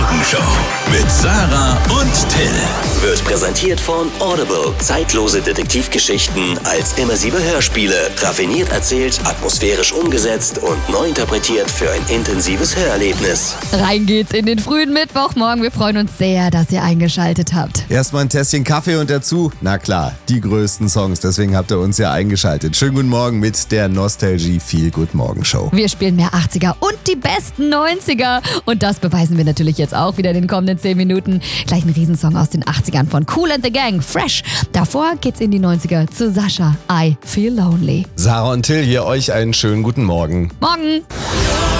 Morgenshow mit Sarah und Till. Wird präsentiert von Audible. Zeitlose Detektivgeschichten als immersive Hörspiele. Raffiniert erzählt, atmosphärisch umgesetzt und neu interpretiert für ein intensives Hörerlebnis. Rein geht's in den frühen Mittwochmorgen. Wir freuen uns sehr, dass ihr eingeschaltet habt. Erstmal ein Tässchen Kaffee und dazu, na klar, die größten Songs. Deswegen habt ihr uns ja eingeschaltet. Schönen guten Morgen mit der Nostalgie Feel Good Morgen Show. Wir spielen mehr 80er und die besten 90er. Und das beweisen wir natürlich jetzt auch wieder in den kommenden 10 Minuten. Gleich ein Riesensong aus den 80ern von Kool and the Gang, Fresh. Davor geht's in die 90er zu Sascha, I Feel Lonely. Sarah und Till, hier euch einen schönen guten Morgen. Morgen!